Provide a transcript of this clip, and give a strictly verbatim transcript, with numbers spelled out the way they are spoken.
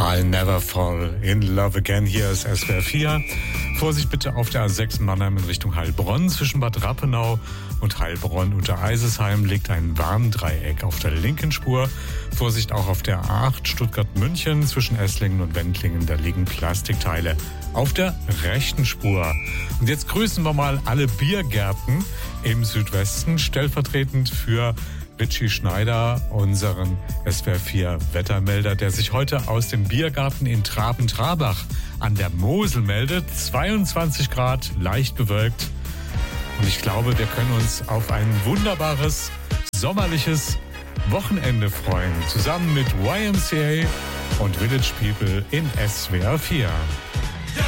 I'll never fall in love again. Hier ist S W R vier. Vorsicht bitte auf der A sechs Mannheim in Richtung Heilbronn. Zwischen Bad Rappenau und Heilbronn unter Eisesheim liegt ein Warndreieck auf der linken Spur. Vorsicht auch auf der A acht Stuttgart-München zwischen Esslingen und Wendlingen. Da liegen Plastikteile auf der rechten Spur. Und jetzt grüßen wir mal alle Biergärten im Südwesten, stellvertretend für Richie Schneider, unseren S W R vier Wettermelder, der sich heute aus dem Biergarten in Traben-Trabach an der Mosel meldet. zweiundzwanzig Grad, leicht bewölkt. Und ich glaube, wir können uns auf ein wunderbares, sommerliches Wochenende freuen. Zusammen mit Y M C A und Village People in S W R vier.